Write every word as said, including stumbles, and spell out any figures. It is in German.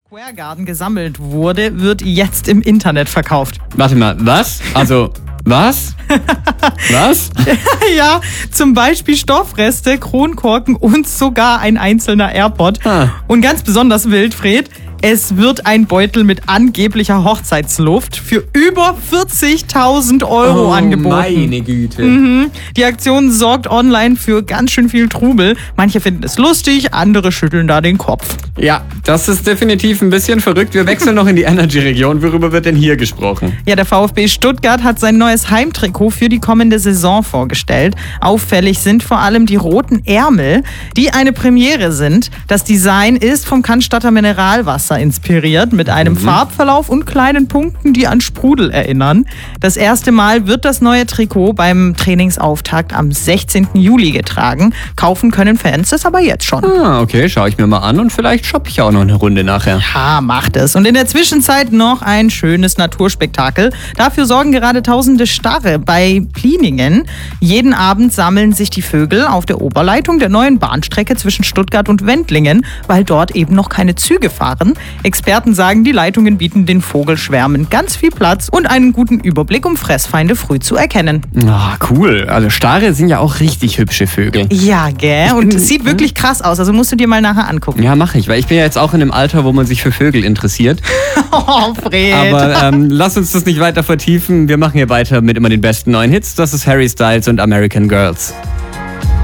Square Garden gesammelt wurde, wird jetzt im Internet verkauft. Warte mal, was? Also, was? Was? Ja, zum Beispiel Stoffreste, Kronkorken und sogar ein einzelner AirPod. Ah. Und ganz besonders wild, Fred, es wird ein Beutel mit angeblicher Hochzeitsluft für über vierzigtausend Euro oh, angeboten. Meine Güte. Mhm. Die Aktion sorgt online für ganz schön viel Trubel. Manche finden es lustig, andere schütteln da den Kopf. Ja, das ist definitiv ein bisschen verrückt. Wir wechseln noch in die Energy-Region. Worüber wird denn hier gesprochen? Ja, der VfB Stuttgart hat sein neues Heimtrikot für die kommende Saison vorgestellt. Auffällig sind vor allem die roten Ärmel, die eine Premiere sind. Das Design ist vom Cannstatter Mineralwasser inspiriert, mit einem mhm. Farbverlauf und kleinen Punkten, die an Sprudel erinnern. Das erste Mal wird das neue Trikot beim Trainingsauftakt am sechzehnten Juli getragen. Kaufen können Fans es aber jetzt schon. Ah, okay, schaue ich mir mal an und vielleicht shoppe ich auch noch eine Runde nachher. Ja, macht es. Und in der Zwischenzeit noch ein schönes Naturspektakel. Dafür sorgen gerade tausende Starre bei Pliningen. Jeden Abend sammeln sich die Vögel auf der Oberleitung der neuen Bahnstrecke zwischen Stuttgart und Wendlingen, weil dort eben noch keine Züge fahren. Experten sagen, die Leitungen bieten den Vogelschwärmen ganz viel Platz und einen guten Überblick, um Fressfeinde früh zu erkennen. Ah, cool. Also Stare sind ja auch richtig hübsche Vögel. Ja, gell? Und es sieht wirklich krass aus. Also musst du dir mal nachher angucken. Ja, mache ich, weil ich bin ja jetzt auch in einem Alter, wo man sich für Vögel interessiert. Oh, Fred. Aber ähm, lass uns das nicht weiter vertiefen. Wir machen hier weiter mit immer den besten neuen Hits. Das ist Harry Styles und American Girls.